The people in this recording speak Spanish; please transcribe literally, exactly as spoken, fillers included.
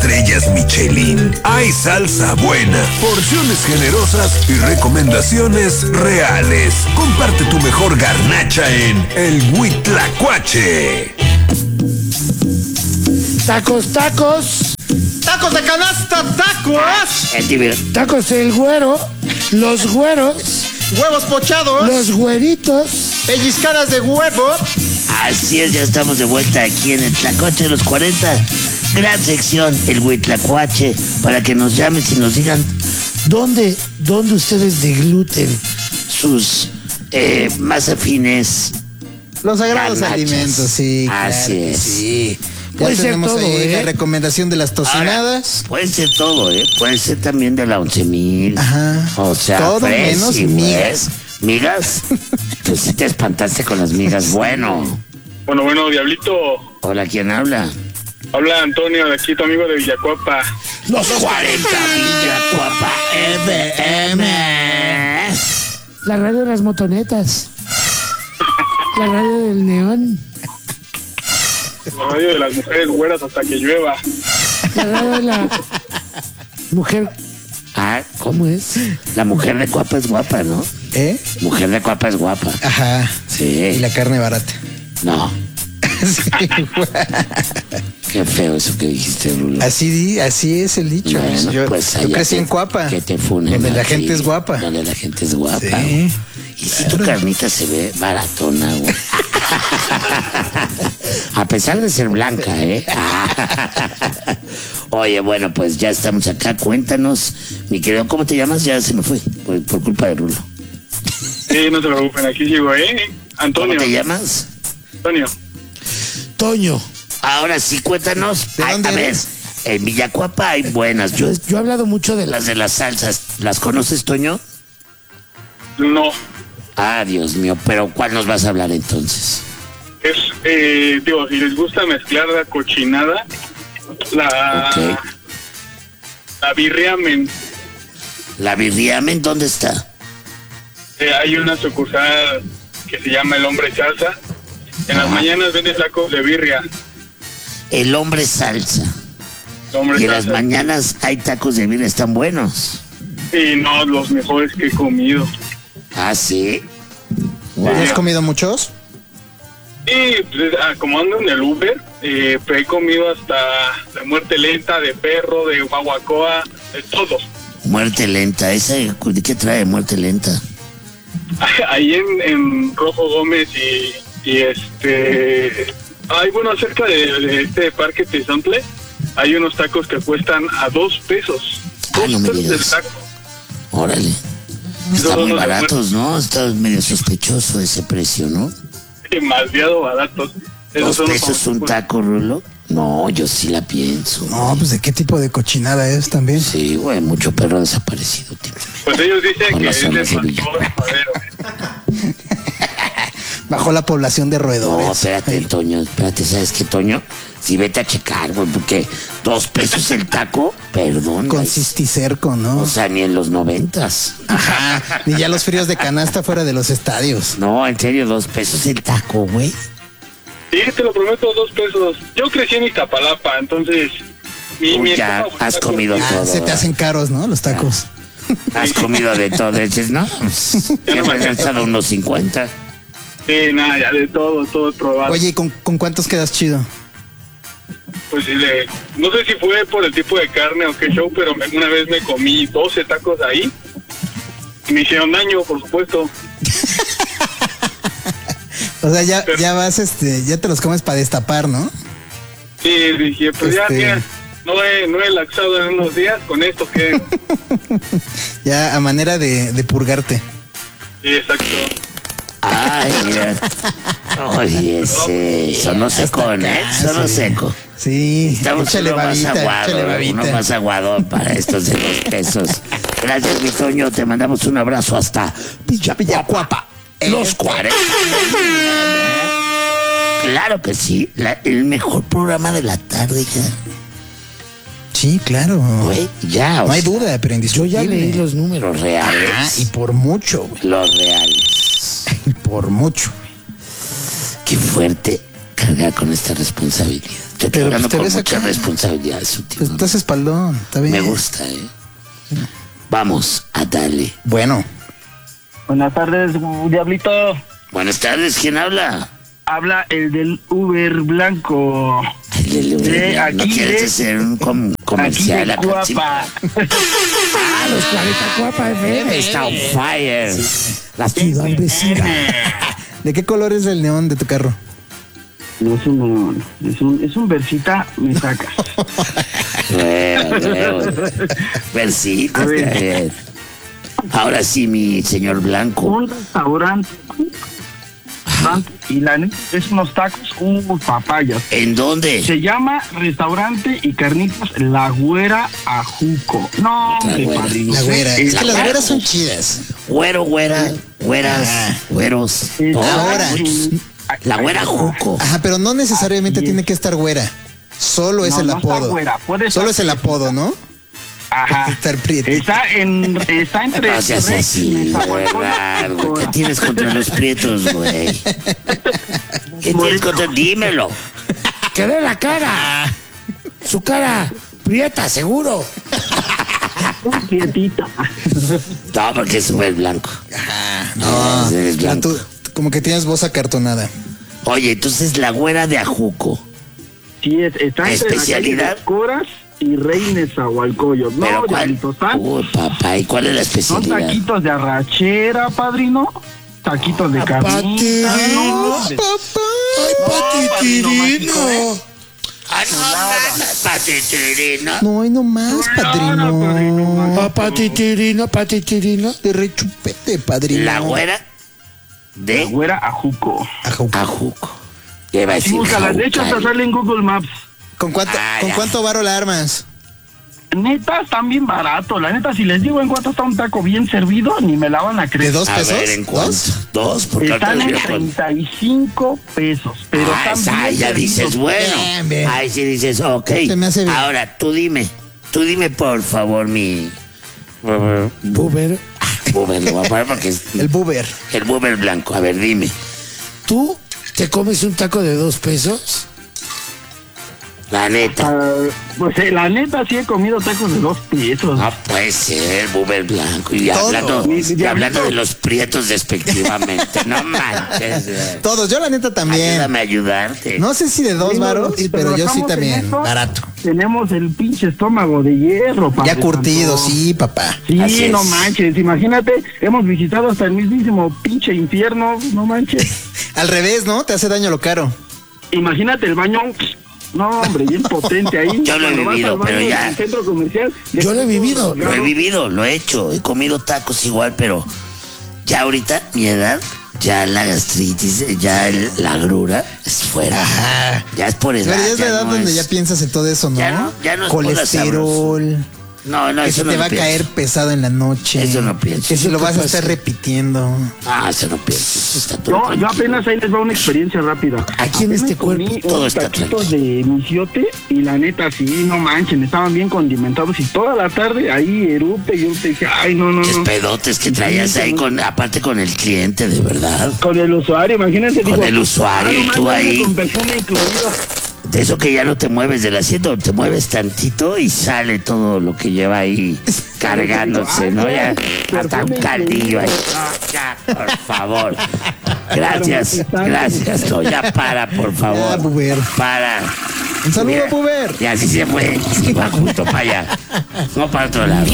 estrellas Michelin. Hay salsa buena, porciones generosas y recomendaciones reales. Comparte tu mejor garnacha en el Huitlacoche. Tacos, tacos. ¡Tacos de canasta, tacos! El tacos el güero, los güeros, ¡Huevos pochados! los güeritos. ¡Pellizcadas de huevo! Así es, ya estamos de vuelta aquí en el Tlacoche de los cuarenta. Gran sección, el Huitlacoche, para que nos llames y nos digan dónde, dónde ustedes degluten sus eh, más afines. Los sagrados Garnachas. alimentos, sí. Así claro que es. Sí. Ya Puede ser tenemos todo, ahí ¿eh? la recomendación de las tocinadas. Ahora, puede ser todo, ¿eh? Puede ser también de la once mil. Ajá. O sea, Todo fresi, menos güey. migas. ¿Migas? Pues sí te espantaste con las migas. Bueno. Bueno, bueno, Diablito. Hola, ¿quién habla? Habla Antonio, de aquí, tu amigo de Villacuapa. Los cuarenta Villacuapa F M. La radio de las motonetas. La radio del neón. La radio de las mujeres güeras hasta que llueva. La radio de la mujer. Ah, ¿cómo es? La mujer de Cuapa es guapa, ¿no? ¿Eh? Mujer de Cuapa es guapa. Ajá. Sí. Y la carne barata. No. Sí, güey. Qué feo eso que dijiste, Rulo. así, di- así es el dicho. Bueno, yo pues yo allá crecí que- en Cuapa. Que te funen. Donde la aquí, gente es guapa. Donde la gente es guapa. Sí, güey. Y si tu carnita se ve baratona, güey. A pesar de ser blanca, ¿eh? Oye, bueno, pues ya estamos acá. Cuéntanos, mi querido, ¿cómo te llamas? Ya se me fue, por, por culpa de Rulo. Sí, no se preocupen, aquí sigo, ¿eh? Antonio. ¿Cómo te llamas? Antonio. Toño. Ahora sí, cuéntanos. ¿De Ay, dónde a ver, eres? en Villacuapa hay buenas. Yo, Yo he hablado mucho de las. las de las salsas, ¿las conoces, Toño? No. Ah, Dios mío, pero ¿cuál nos vas a hablar entonces? Es, eh, digo, si les gusta mezclar la cochinada, la... Ok. La birriamen. ¿La birriamen dónde está? Eh, hay una sucursal que se llama El Hombre Salsa. En las Ajá. mañanas vende tacos de birria. El hombre salsa. El Hombre Y en las Salsa. mañanas hay tacos de birria, están buenos. Y no, los mejores que he comido. Ah, sí. ¿Has comido muchos? Y pues, ah, como ando en el Uber, eh, pues, he comido hasta la muerte lenta de perro, de guaguacoa, de todo. Muerte lenta, ¿esa de qué trae muerte lenta? Ahí en, en Rojo Gómez y, y este... Ay, bueno, cerca de, de este parque Tezontle, hay unos tacos que cuestan a dos pesos. Ah, Dos no me pesos digas. el taco. Órale. Están muy baratos, ¿no? Está medio sospechoso ese precio, ¿no? Demasiado baratos. Esos ¿Dos son los pesos un famosos. taco, Rulo? No, yo sí la pienso. No, pues ¿de qué tipo de cochinada es también? Sí, güey, mucho perro desaparecido últimamente. Pues ellos dicen Por que la es zona de de Sevilla. pastor madero. Bajó la población de roedores. No, espérate, Toño, espérate, ¿sabes qué, Toño? Sí, vete a checar, güey, porque dos pesos el taco, perdón. Con güey. cisticerco, ¿no? O sea, ni en los noventas. Ajá. Ni ya los fríos de canasta fuera de los estadios. No, en serio, dos pesos el taco, güey. Sí, te lo prometo, dos pesos. Yo crecí en Iztapalapa, entonces... Mi, Uy, mi ya esposa has buscaba comido comida. Ah, todo. se te hacen caros, ¿no? Los tacos. Has comido de todo, dices, ¿no? Ya me han echado unos cincuenta. Sí, nada, ya de todo, todo probado. Oye, ¿y con, con cuántos quedas chido? Pues sí, le- no sé si fue por el tipo de carne o qué show, pero me- una vez me comí doce tacos ahí. Y me hicieron daño, por supuesto. O sea, ya, ya vas, este, ya te los comes para destapar, ¿no? Sí, dije, pues ya, Este- mira, no he, no he laxado en unos días, con esto que... Ya a manera de, de purgarte. Sí, exacto. Ay, mira. Oye, ese. Sonó seco, ¿eh? Sonó seco. Sí, Estamos échale uno más babita, échale aguado, babita. uno más aguado para estos de dos pesos. Gracias, mi Toño. Te mandamos un abrazo hasta Villa Villacuapa. Los cuarenta. Claro que sí. La- el mejor programa de la tarde ya. Sí, claro. Güey, ya. o No hay sea, duda, pero Yo indiscutible. ya leí los números. Los reales. Ah, y por mucho, güey. Los reales. Y por mucho. Qué fuerte cargar con esta responsabilidad. estoy Pero, cargando pues, te con ves mucha acá. responsabilidad. Pues últimamente. estás espaldón, está bien. Me gusta, ¿eh? Vamos a darle. Bueno, Buenas tardes, Diablito. Buenas tardes, ¿quién habla? Habla el del Uber blanco. Ay, Lele, De Lele, ¿no aquí quieres de- hacer un com- comercial Aquí de acá, chico? Cuapa. Ah, los cuarenta Cuapa F M. Está on fire. La ciudad vecina. ¿de qué color es el neón de tu carro? No es un, es un, es un versita, me sacas. Bueno, bueno. Versitos, A ver. está bien. Ahora sí, mi señor Blanco. Un restaurante. Y la neta es unos tacos, un papayas. ¿En dónde? Se llama Restaurante y Carnitas La Güera Ajuco. No, La hombre, Güera. padrino. La güera. Es La que las güera. güeras son chidas. Güero, güera, güeras, Ah. güeros. Está todos. Ahora. en- La güera Juco. Ajá, pero no necesariamente Así es. tiene que estar güera. Solo es No, el no está apodo. güera, puede Solo estar es el apodo, ¿no? Ajá. Estar prieta. Está en, está entre. No seas así, ¿verdad? güey? ¿Qué tienes contra los prietos, güey? ¿Qué tienes contra? Dímelo. Que dé la cara. Su cara prieta, seguro. Quietita. No, porque es súper blanco. No, Eres blanco. tú como que tienes voz acartonada. Oye, entonces la güera de Ajuco. Sí, es, está entre ¿Especialidad? la calle de Coras y Reines Ahualcoyos. No, ¿Pero cuál? Diablito, ¿están? Uy, papá, ¿y cuál es la Son especialidad? taquitos de arrachera, padrino. Taquitos de carnita. Patirino. No, de- Ay, patitirino. Ah, no, nada, patitirino. No, hay nomás, no, padrino. padrino. Ah, patitirino, patitirino. De rechupete, padrino. La güera La de Güera Ajuco. Ajú. Ajuco. ¿Qué va a Sí, decir? búscala. De hecho, hasta Jaucali? sale en Google Maps. ¿Con cuánto, Ah, ¿con ya. cuánto varo la armas? Neta, están bien baratos. La neta, si les digo en cuánto está un taco bien servido, ni me la van a ¿De creer. dos A pesos? ver, ¿en cuánto? ¿Dos? Dos, porque ahorita Están les en voy a poner. treinta y cinco pesos. Pero Ah, están esa, bien ya servidos. dices, bueno. Bien, bien. Ahí sí dices, ok. Se me hace bien. Ahora, tú dime, tú dime por favor, mi... Buber, Buber, lo voy a poner porque es El buber. el Buber blanco. A ver, dime. ¿tú te comes un taco de dos pesos? La neta. Ah, pues eh, la neta sí he comido tacos de dos pesos. No puede ser, Buber blanco. Y Todo. hablando, Mi- y mi hablando diablito. de los prietos despectivamente. No manches. güey. Todos, yo la neta también. Ayúdame a ayudarte. No sé si de dos Sí, no, varos, si pero yo sí trabajamos en también. eso, Barato. Tenemos el pinche estómago de hierro, padre Ya curtido, santo. sí, papá. Sí, Así no es. manches, imagínate, hemos visitado hasta el mismísimo pinche infierno, no manches. Al revés, ¿no? Te hace daño lo caro. Imagínate el baño, no hombre, bien potente ahí. Yo lo he Cuando vas vivido, al baño pero ya. del centro comercial. Yo lo he vivido. Lo he vivido, lo he hecho. He comido tacos igual, pero ya ahorita, mi edad, ya la gastritis, ya el- la agrura es fuera. Ajá. Ya es por edad. Pero ya es la edad no donde es- ya piensas en todo eso, ¿no? Ya no- ya no es por la Colesterol. No, no, Que eso se no te lo va a pienso. caer pesado en la noche. Eso no pienso. Que si lo ¿Qué vas a pasa? estar repitiendo. Ah, eso no pienso. Eso está todo Yo, yo tranquilo. apenas ahí les va una experiencia rápida. Aquí en Apenas este comí cuerpo todo unos está taquitos de misiote y la neta, sí, no manchen, estaban bien condimentados y toda la tarde ahí erupe y yo te dije, ay, no, no, Qué no. pedotes que traías ahí, con, aparte con el cliente, de verdad. Con el usuario, imagínate. Con digo, el usuario, ah, no y tú manches, ahí. Con perfume incluido. De eso que ya no te mueves del asiento, te mueves tantito y sale todo lo que lleva ahí cargándose, ¿no? Ya hasta un caldillo ahí. No, ya, por favor. Gracias, gracias. No, ya para, por Ya, favor. Buber. Para. Un saludo, Mira, Buber. Y así se fue. Se va justo para allá. No para otro lado.